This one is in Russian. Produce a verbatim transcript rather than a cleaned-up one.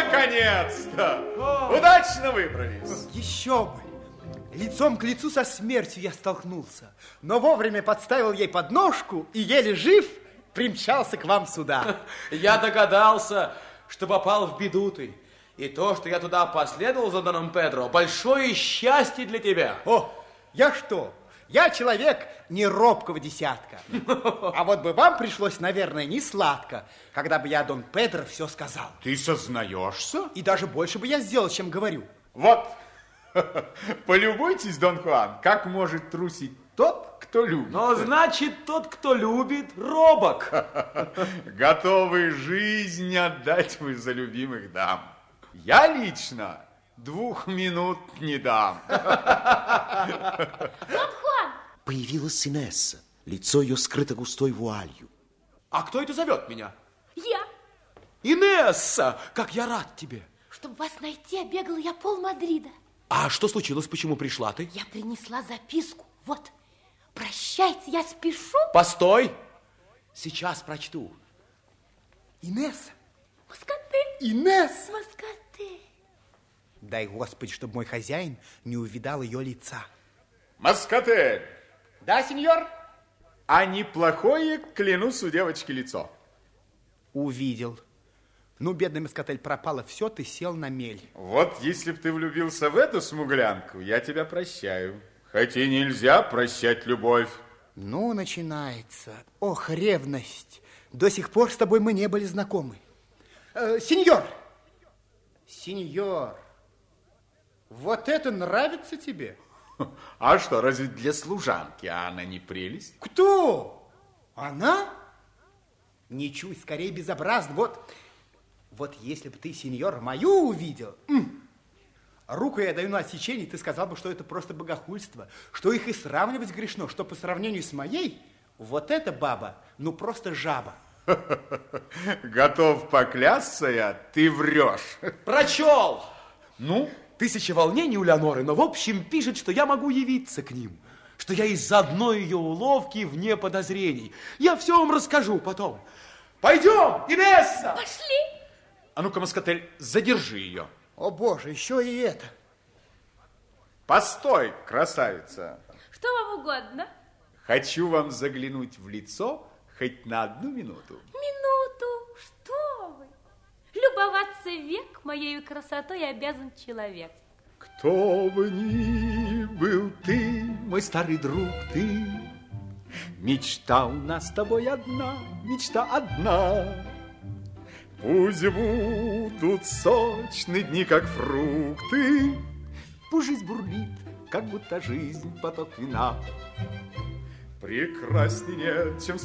наконец-то! Удачно выбрались. Еще бы. Лицом к лицу со смертью я столкнулся, но вовремя подставил ей подножку и, еле жив, примчался к вам сюда. Я догадался, что попал в беду ты. И то, что я туда последовал за Доном Педро, большое счастье для тебя. О, я что? Я человек не робкого десятка. А вот бы вам пришлось, наверное, не сладко, когда бы я Дон Педро все сказал. Ты сознаешься? И даже больше бы я сделал, чем говорю. Вот, полюбуйтесь, Дон Хуан, как может трусить тот, кто любит. Но значит, тот, кто любит, робок. Готовы жизнь отдать вы за любимых дам. Я лично двух минут не дам. Дон Хуан! Появилась Инесса. Лицо ее скрыто густой вуалью. А кто это зовет меня? Я. Инесса, как я рад тебе. Чтобы вас найти, обегала я пол Мадрида. А что случилось? Почему пришла ты? Я принесла записку. Вот. Прощайте, я спешу. Постой. Сейчас прочту. Инесса. Маскоты. Инесса. Маскоты. Дай, Господи, чтобы мой хозяин не увидал ее лица. Маскотель. Да, сеньор? А неплохое, клянусь, у девочки лицо. Увидел. Ну, бедный Маскотель, пропало все, ты сел на мель. Вот если б ты влюбился в эту смуглянку, я тебя прощаю. Хотя нельзя прощать любовь. Ну, начинается. Ох, ревность. До сих пор с тобой мы не были знакомы. Э, сеньор! Сеньор! Вот это нравится тебе? А что, разве для служанки она не прелесть? Кто? Она? Не чуй, скорее безобразно. Вот, вот если бы ты, сеньор, мою увидел, руку я даю на отсечение, ты сказал бы, что это просто богохульство, что их и сравнивать грешно, что по сравнению с моей, вот эта баба, ну просто жаба. Готов поклясться я, ты врешь. Прочел. Ну? Тысяча волнений у Леоноры, но в общем пишет, что я могу явиться к ним, что я из-за одной ее уловки вне подозрений. Я все вам расскажу потом. Пойдем, Инесса! Пошли! А ну-ка, Маскотель, задержи ее. О, Боже, еще и это. Постой, красавица. Что вам угодно? Хочу вам заглянуть в лицо хоть на одну минуту. Минуту? Что вы? Любоваться век моей красотой обязан человек. Кто бы ни был ты, мой старый друг, ты, мечта у нас с тобой одна, мечта одна. Пусть будут сочные дни, как фрукты, пусть жизнь бурлит, как будто жизнь поток вина. Прекрасней нет, чем